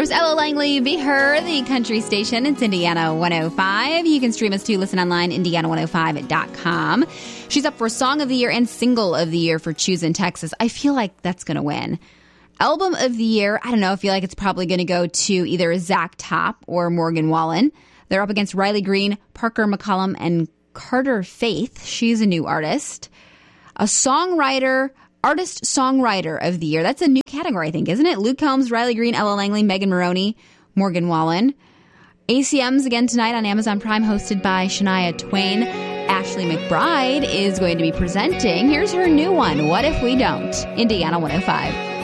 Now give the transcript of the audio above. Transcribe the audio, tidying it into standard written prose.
There's Ella Langley, Be Her, the country station. It's Indiana 105. You can stream us to listen online, indiana105.com. She's up for Song of the Year and Single of the Year for Choosing Texas. I feel like that's going to win. Album of the Year, I don't know. I feel like it's probably going to go to either Zach Top or Morgan Wallen. They're up against Riley Green, Parker McCollum, and Carter Faith. She's a new artist. A songwriter... Artist-Songwriter of the Year. That's a new category, I think, isn't it? Luke Combs, Riley Green, Ella Langley, Megan Maroney, Morgan Wallen. ACMs again tonight on Amazon Prime, hosted by Shania Twain. Ashley McBryde is going to be presenting. Here's her new one, What If We Don't? Indiana 105.